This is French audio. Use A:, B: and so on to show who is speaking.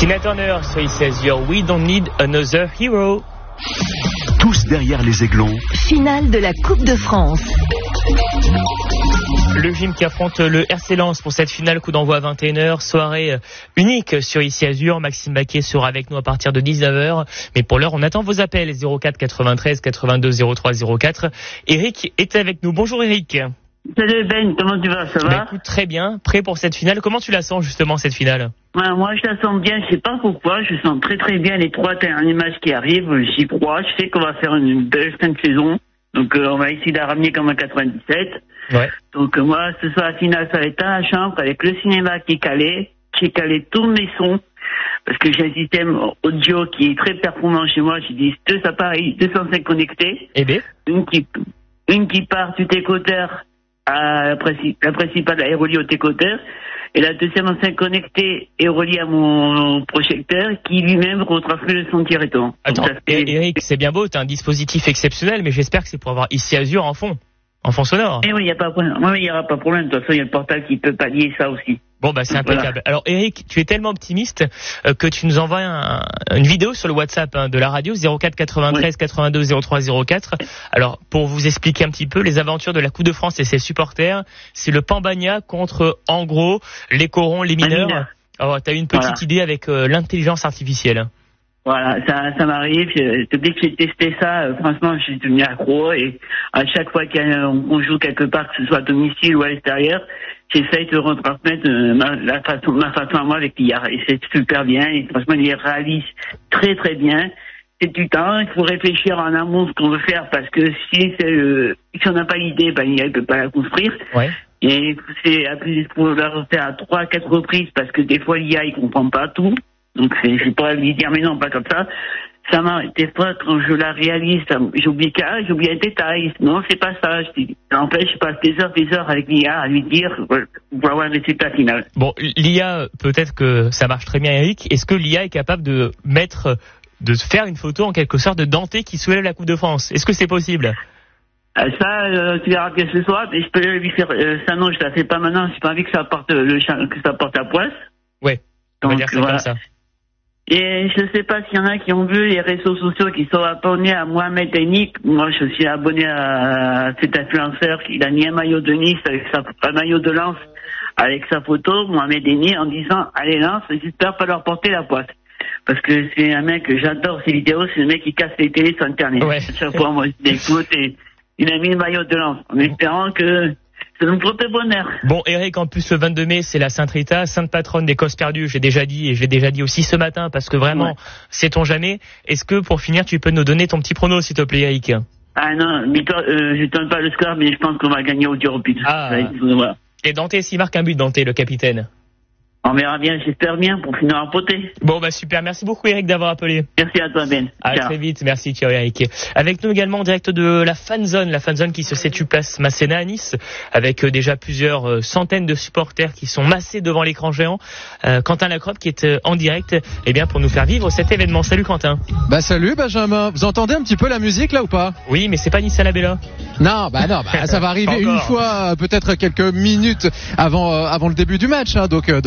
A: Tina Turner sur ici Azure, We Don't Need Another Hero.
B: Tous derrière les Aiglons.
C: Finale de la Coupe de France.
A: Le gym qui affronte le RC Lens pour cette finale, coup d'envoi à 21h, soirée unique sur ici Azure. Maxime Baquet sera avec nous à partir de 19h. Mais pour l'heure, on attend vos appels 04 93 82 03 04. Eric est avec nous. Bonjour Eric.
D: Salut Ben, comment tu vas, ça va?
A: Écoute, très bien, prêt pour cette finale. Comment tu la sens justement cette finale?
D: Moi je la sens bien, je sais pas pourquoi, je sens très très bien les 3 derniers matchs qui arrivent, j'y crois, je sais qu'on va faire une belle fin de saison, donc on va essayer de la ramener comme en 97.
A: Ouais.
D: Donc moi ce soir la finale ça va être à la chambre avec le cinéma qui est calé, j'ai calé tous mes sons, parce que j'ai un système audio qui est très performant chez moi, j'ai dit 2 appareils 205 connectés, une qui part du décodeur à la principale est reliée au décodeur et la deuxième enceinte connectée est reliée à mon projecteur qui lui-même retransmet le son directement.
A: Attends, Eric, c'est bien beau, t'as un dispositif exceptionnel, mais j'espère que c'est pour avoir ici Azure en fond sonore.
D: Eh oui, il n'y a pas de problème. Oui, il n'y aura pas de problème. De toute façon, il y a le portable qui peut pallier ça aussi.
A: Bon, bah, c'est impeccable. Voilà. Alors, Eric, tu es tellement optimiste que tu nous envoies une vidéo sur le WhatsApp de la radio, 04 93 82 03 04. Alors, pour vous expliquer un petit peu les aventures de la Coupe de France et ses supporters, c'est le Pambagna contre, en gros, les corons, les mineurs. Alors, t'as eu une petite idée avec l'intelligence artificielle.
D: Voilà, ça m'arrive. Dès que j'ai testé ça, franchement, je suis devenu accro et à chaque fois qu'on joue quelque part, que ce soit à domicile ou à l'extérieur, j'essaye de retransmettre ma façon à moi avec l'IA et c'est super bien et franchement, il réalise très très bien. C'est du temps, il faut réfléchir en amont ce qu'on veut faire parce que si on n'a pas l'idée, l'IA ne peut pas la construire. Ouais. Et c'est pour la refaire à 3-4 reprises parce que des fois l'IA il comprend pas tout. Donc je pourrais lui dire mais non pas comme ça. Ça m'arrête des fois quand je la réalise, j'oublie un détail. Non c'est pas ça. N'empêche je passe des heures avec l'IA à lui dire pour avoir un résultat final.
A: Bon l'IA peut-être que ça marche très bien Eric. Est-ce que l'IA est capable de faire une photo en quelque sorte de Dante qui soulève la Coupe de France? Est-ce que c'est possible?
D: Ça, tu verras bien ce soir. Mais je peux lui faire ça. Non, je la fais pas maintenant. J'ai pas envie que ça porte à poisse.
A: Ouais. On va dire ça comme ça.
D: Et je sais pas s'il y en a qui ont vu les réseaux sociaux qui sont abonnés à Mohamed Enick. Moi, je suis abonné à cet influenceur qui a mis un maillot de Nice avec un maillot de Lens avec sa photo, Mohamed Enick, en disant allez Lens, j'espère pas leur porter la poisse. Parce que c'est un mec que j'adore ses vidéos, c'est le mec qui casse les télés sur internet. Ouais. À chaque fois, moi, je l'écoute et il a mis le maillot de Lens en espérant que ça nous porte bonheur.
A: Bon, Eric, en plus, le 22 mai, c'est la Sainte Rita, sainte patronne des causes perdues. J'ai déjà dit, et je l'ai déjà dit aussi ce matin, parce que vraiment, sait-on jamais. Est-ce que, pour finir, tu peux nous donner ton petit prono, s'il te plaît, Eric?
D: Ah non, mais je donne pas le score, mais je pense qu'on va gagner au tir au but.
A: Voilà. Et Dante, s'il marque un but, Dante, le capitaine?
D: On verra bien, j'espère bien, pour finir en potée.
A: Bon, bah super, merci beaucoup Eric d'avoir appelé.
D: Merci à toi Ben.
A: À très vite, merci, ciao Eric. Avec nous également en direct de la fanzone qui se situe place Masséna à Nice, avec déjà plusieurs centaines de supporters qui sont massés devant l'écran géant. Quentin Lacrope qui est en direct, pour nous faire vivre cet événement. Salut Quentin.
E: Bah salut Benjamin, vous entendez un petit peu la musique là ou pas?
A: Oui, mais c'est pas Nice à la Bella.
E: Non, ça va arriver une fois, peut-être quelques minutes avant le début du match, hein, donc